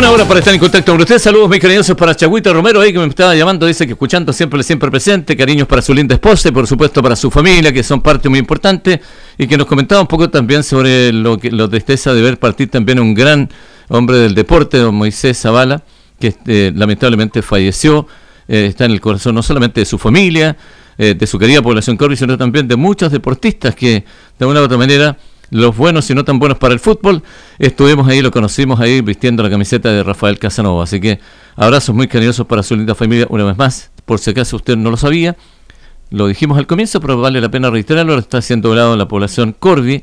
Buena hora para estar en contacto con ustedes. Saludos muy cariñosos para Chagüita Romero, ahí que me estaba llamando, dice que escuchando siempre presente. Cariños para su linda esposa y por supuesto para su familia, que son parte muy importante, y que nos comentaba un poco también sobre la tristeza de ver partir también un gran hombre del deporte, don Moisés Zavala, que lamentablemente falleció. Está en el corazón no solamente de su familia, de su querida población Corby, sino también de muchos deportistas que de una u otra manera, los buenos y no tan buenos para el fútbol, estuvimos ahí, lo conocimos ahí vistiendo la camiseta de Rafael Casanova. Así que abrazos muy cariñosos para su linda familia una vez más, por si acaso usted no lo sabía, lo dijimos al comienzo, pero vale la pena reiterarlo. Lo está siendo velado en la población Corby,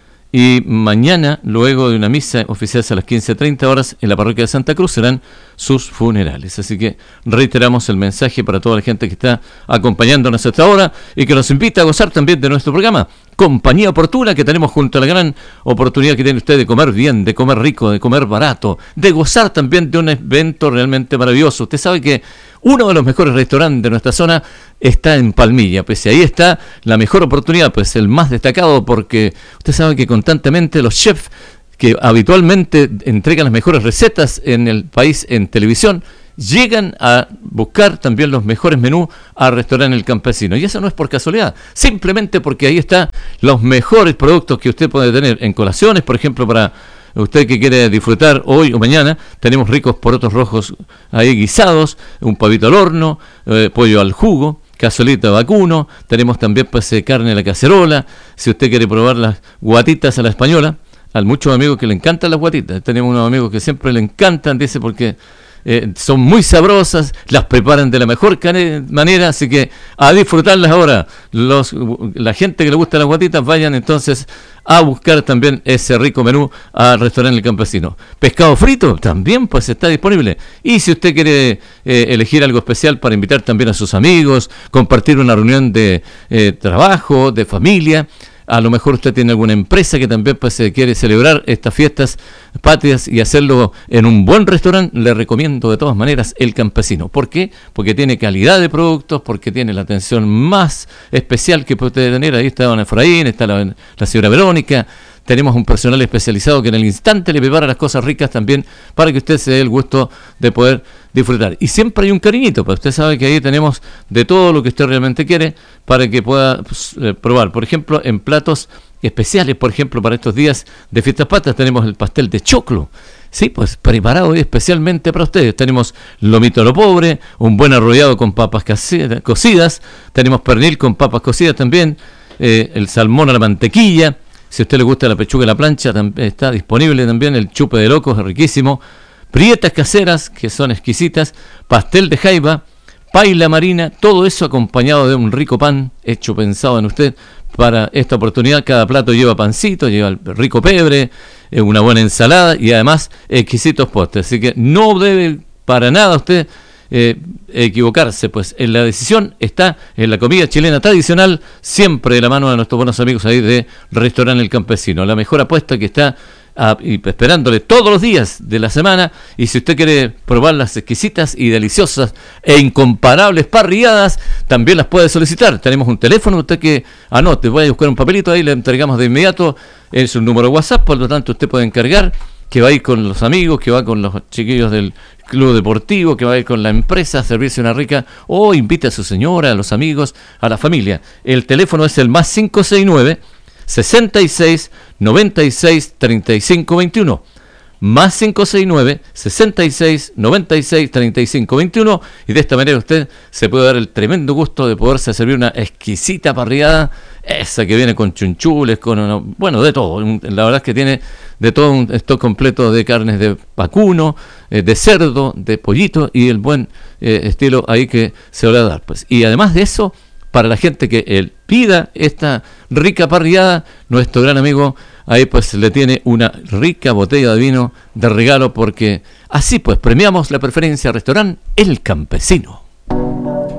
y mañana, luego de una misa oficial a las 15:30 horas en la parroquia de Santa Cruz, serán sus funerales. Así que reiteramos el mensaje para toda la gente que está acompañándonos hasta ahora y que nos invita a gozar también de nuestro programa Compañía Oportuna, que tenemos junto a la gran oportunidad que tiene usted de comer bien, de comer rico, de comer barato, de gozar también de un evento realmente maravilloso. Usted sabe que uno de los mejores restaurantes de nuestra zona está en Palmilla, pues ahí está la mejor oportunidad, pues el más destacado, porque usted sabe que constantemente los chefs que habitualmente entregan las mejores recetas en el país en televisión, llegan a buscar también los mejores menús al restaurante El Campesino. Y eso no es por casualidad, simplemente porque ahí están los mejores productos que usted puede tener en colaciones, por ejemplo, para usted que quiere disfrutar hoy o mañana. Tenemos ricos porotos rojos ahí guisados, un pavito al horno, pollo al jugo, cazuelita vacuno, tenemos también pues carne a la cacerola. Si usted quiere probar las guatitas a la española, a muchos amigos que le encantan las guatitas, tenemos unos amigos que siempre le encantan, dice, porque son muy sabrosas, las preparan de la mejor manera, así que a disfrutarlas ahora. La gente que le gusta las guatitas, vayan entonces a buscar también ese rico menú al restaurante El Campesino. Pescado frito también pues está disponible, y si usted quiere elegir algo especial para invitar también a sus amigos, compartir una reunión de trabajo, de familia, a lo mejor usted tiene alguna empresa que también pues quiere celebrar estas fiestas patrias y hacerlo en un buen restaurante, le recomiendo de todas maneras El Campesino. ¿Por qué? Porque tiene calidad de productos, porque tiene la atención más especial que puede tener. Ahí está don Efraín, está la señora Verónica. Tenemos un personal especializado que en el instante le prepara las cosas ricas también para que usted se dé el gusto de poder disfrutar. Y siempre hay un cariñito, pues usted sabe que ahí tenemos de todo lo que usted realmente quiere para que pueda probar. Por ejemplo, en platos especiales, por ejemplo, para estos días de fiestas patrias, tenemos el pastel de choclo. Sí, pues preparado especialmente para ustedes. Tenemos lomito a lo pobre, un buen arrollado con papas cocidas, tenemos pernil con papas cocidas también, el salmón a la mantequilla. Si a usted le gusta la pechuga a la plancha, está disponible también el chupe de locos, es riquísimo. Prietas caseras, que son exquisitas. Pastel de jaiba, paila marina, todo eso acompañado de un rico pan hecho pensado en usted para esta oportunidad. Cada plato lleva pancito, lleva el rico pebre, una buena ensalada y además exquisitos postres. Así que no debe para nada usted equivocarse, pues en la decisión está en la comida chilena tradicional, siempre de la mano de nuestros buenos amigos ahí de Restaurante El Campesino, la mejor apuesta que está esperándole todos los días de la semana. Y si usted quiere probar las exquisitas y deliciosas e incomparables parrilladas, también las puede solicitar. Tenemos un teléfono, usted que anote, voy a buscar un papelito ahí, le entregamos de inmediato, es un número de WhatsApp, por lo tanto usted puede encargar, que va a ir con los amigos, que va con los chiquillos del club deportivo, que va a ir con la empresa a servirse una rica, o invite a su señora, a los amigos, a la familia. El teléfono es el más 569 66 96 35 21, más 569 66 96 35 21, y de esta manera usted se puede dar el tremendo gusto de poderse servir una exquisita parrillada, esa que viene con chunchules, bueno, de todo. La verdad es que tiene de todo un stock completo de carnes de vacuno, de cerdo, de pollito, y el buen estilo ahí que se va a dar, pues. Y además de eso, para la gente que pida esta rica parrillada, nuestro gran amigo ahí pues le tiene una rica botella de vino de regalo, porque así pues premiamos la preferencia al restaurante El Campesino.